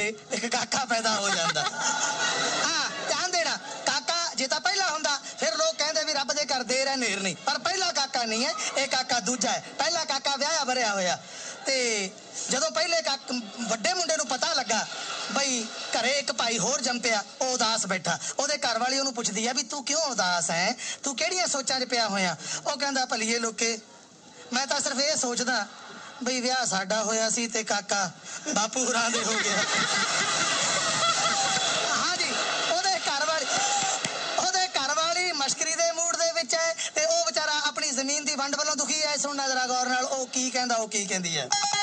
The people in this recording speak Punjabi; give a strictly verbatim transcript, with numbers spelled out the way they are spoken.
ਵੇਲੇ ਇੱਕ ਕਾਕਾ ਪੈਦਾ ਹੋ ਜਾਂਦਾ। ਹਾਂ ਧਿਆਨ ਦੇਣਾ, ਕਾਕਾ ਜੇ ਤਾਂ ਪਹਿਲਾ ਹੁੰਦਾ ਫਿਰ ਲੋਕ ਕਹਿੰਦੇ ਵੀ ਰੱਬ ਦੇ ਘਰ ਦੇਰ ਹੈ ਨੇਰ ਨਹੀਂ, ਪਰ ਪਹਿਲਾ ਕਾਕਾ ਨਹੀਂ ਹੈ, ਇਹ ਕਾਕਾ ਦੂਜਾ ਹੈ। ਪਹਿਲਾ ਕਾਕਾ ਵਿਆਹਿਆ ਵਰਿਆ ਹੋਇਆ, ਤੇ ਜਦੋਂ ਪਹਿਲੇ ਕਾਕ ਵੱਡੇ ਮੁੰਡੇ ਨੂੰ ਪਤਾ ਲੱਗਾ ਬਈ ਘਰੇ ਇੱਕ ਭਾਈ ਹੋਰ ਜੰਮ ਪਿਆ, ਉਹ ਉਦਾਸ ਬੈਠਾ। ਉਹਦੇ ਘਰ ਵਾਲੀ ਉਹਨੂੰ ਪੁੱਛਦੀ ਆ ਵੀ ਤੂੰ ਕਿਉਂ ਉਦਾਸ ਹੈ, ਤੂੰ ਕਿਹੜੀਆਂ ਸੋਚਾਂ 'ਚ ਪਿਆ ਹੋਇਆ? ਉਹ ਕਹਿੰਦਾ ਭਲੀਏ ਲੋਕੇ, ਮੈਂ ਤਾਂ ਸਿਰਫ ਇਹ ਸੋਚਦਾ ਬਈ ਵਿਆਹ ਸਾਡਾ ਹੋਇਆ ਸੀ ਤੇ ਕਾਕਾ ਬਾਪੂ ਹੋਰਾਂ ਦੇ ਹੋ ਗਿਆ। ਹਾਂਜੀ, ਉਹਦੇ ਘਰ ਵਾਲੀ ਉਹਦੇ ਘਰ ਵਾਲੀ ਮਸ਼ਕਰੀ ਦੇ ਮੂਡ ਦੇ ਵਿੱਚ ਹੈ ਤੇ ਉਹ ਵਿਚਾਰਾ ਆਪਣੀ ਜ਼ਮੀਨ ਦੀ ਵੰਡ ਵੱਲੋਂ ਦੁਖੀ ਹੈ। ਸੁਣਨਾ ਜਰਾ ਗੌਰ ਨਾਲ, ਉਹ ਕੀ ਕਹਿੰਦਾ, ਉਹ ਕੀ ਕਹਿੰਦੀ ਹੈ।